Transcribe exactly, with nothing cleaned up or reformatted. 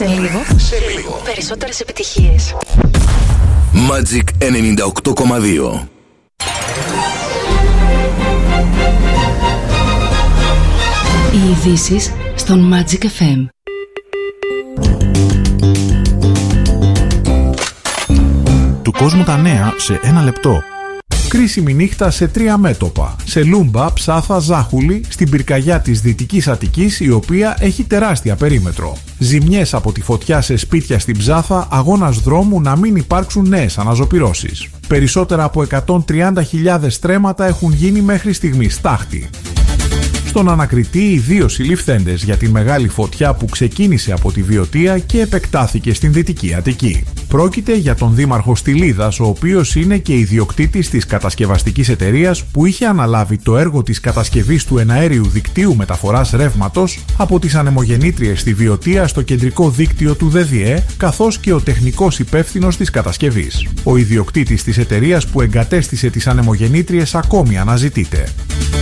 Σε λίγο, σε λίγο. Περισσότερες επιτυχίες. Magic ενενήντα οκτώ κόμμα δύο. Οι ειδήσεις στον Magic εφ εμ. Του κόσμου τα νέα σε ένα λεπτό. Κρίσιμη νύχτα σε τρία μέτωπα. Σε Λούμπα, Ψάθα, Ζάχουλη, στην πυρκαγιά της Δυτικής Αττικής, η οποία έχει τεράστια περίμετρο. Ζημιές από τη φωτιά σε σπίτια στην Ψάθα, αγώνας δρόμου να μην υπάρξουν νέες αναζωπυρώσεις. Περισσότερα από εκατόν τριάντα χιλιάδες στρέμματα έχουν γίνει μέχρι στιγμής τάχτη. Στον ανακριτή, οι δύο συλληφθέντες για τη μεγάλη φωτιά που ξεκίνησε από τη Βιωτία και επεκτάθηκε στην Δυτική Αττική. Πρόκειται για τον δήμαρχο Στυλίδας, ο οποίος είναι και ιδιοκτήτης της κατασκευαστικής εταιρείας που είχε αναλάβει το έργο της κατασκευής του εναέριου δικτύου μεταφοράς ρεύματος από τις ανεμογεννήτριες στη Βιωτία στο κεντρικό δίκτυο του ΔΔΕ, καθώς και ο τεχνικός υπεύθυνος της κατασκευής. Ο ιδιοκτήτης της εταιρείας που εγκατέστησε τις ανεμογεννήτριες ακόμη αναζητείται.